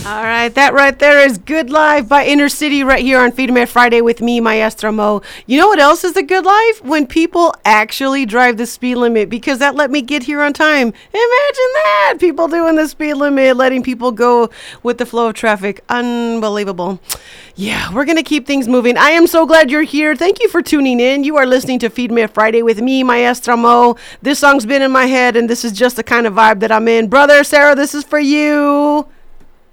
All right, that right there is Good Life by Inner City right here on Feed 'em at Friday with me, Maestra Mo. You know what else is the good life? When people actually drive the speed limit, because that let me get here on time. Imagine that! People doing the speed limit, letting people go with the flow of traffic. Unbelievable. Yeah, we're going to keep things moving. I am so glad you're here. Thank you for tuning in. You are listening to Feed Me at Friday with me, Maestra Mo. This song's been in my head, and this is just the kind of vibe that I'm in. Brother, Sarah, this is for you.